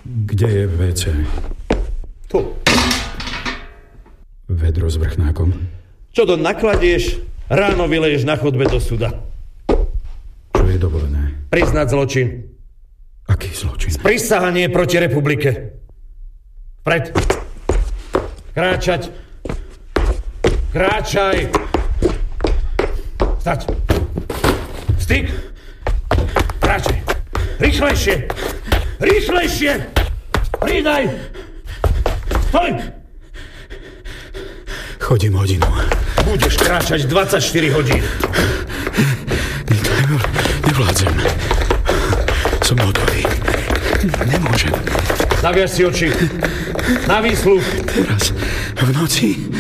Kde je WC? Tu. Vedro s vrchnákom. Čo to nakladieš, ráno vyleješ na chodbe do súda. Čo je dovolené? Priznať zločin. Aký zločin? Sprisahanie proti republike. Vpred. Kráčať. Kráčaj. Stať. Styk. Kráčaj. Rýchlejšie. Rýchlejšie. Pridaj. Stoj. Chodím hodinu. Budeš kráčať 24 hodín. Nevládzem. Som hotový. Nemôžem. Zaviaž si oči. Na výsluch. Teraz, v noci.